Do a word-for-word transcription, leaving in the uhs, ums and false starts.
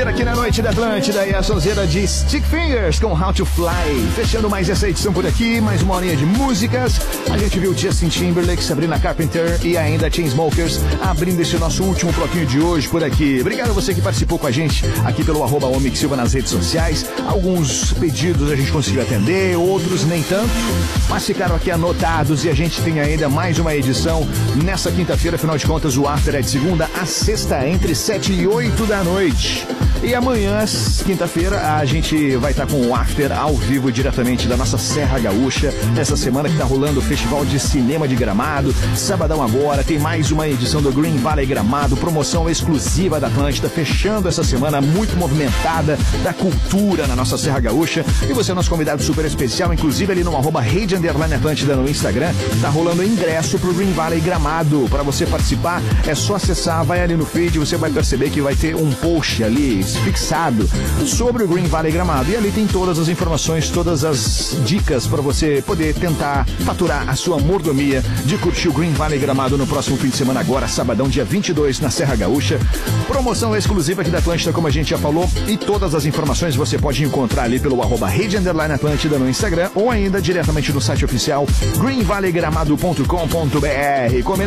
quinta-feira aqui na noite da Atlântida e a sonzeira de Stick Fingers com How to Fly. Fechando mais essa edição por aqui, mais uma horinha de músicas. A gente viu Justin Timberlake, Sabrina Carpenter e ainda Chainsmokers abrindo esse nosso último bloquinho de hoje por aqui. Obrigado a você que participou com a gente aqui pelo arroba Omix Silva nas redes sociais. Alguns pedidos a gente conseguiu atender, outros nem tanto, mas ficaram aqui anotados e a gente tem ainda mais uma edição nessa quinta-feira. Afinal de contas, o After é de segunda a sexta, entre sete e oito da noite. E amanhã, quinta-feira, a gente vai estar com o After ao vivo diretamente da nossa Serra Gaúcha. Essa semana que está rolando o Festival de Cinema de Gramado. Sabadão agora tem mais uma edição do Green Valley Gramado, promoção exclusiva da Atlântida, fechando essa semana muito movimentada da cultura na nossa Serra Gaúcha. E você é nosso convidado super especial, inclusive ali no arroba Rede Underline Atlântida no Instagram, tá rolando ingresso pro Green Valley Gramado. Para você participar, é só acessar, vai ali no feed, você vai perceber que vai ter um post ali fixado sobre o Green Valley Gramado. E ali tem todas as informações, todas as dicas para você poder tentar faturar a sua mordomia de curtir o Green Valley Gramado no próximo fim de semana agora, sabadão, dia vinte e dois, na Serra Gaúcha. Promoção exclusiva aqui da Atlântida, como a gente já falou, e todas as informações você pode encontrar ali pelo arroba Rede Underline Atlântida no Instagram ou ainda diretamente no site oficial green valley gramado ponto com ponto b r.